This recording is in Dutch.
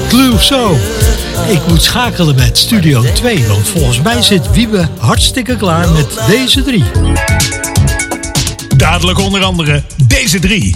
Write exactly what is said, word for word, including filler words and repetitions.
Clue Show. Ik moet schakelen met Studio twee, want volgens mij zit Wiebe hartstikke klaar met deze drie. Dadelijk onder andere deze drie.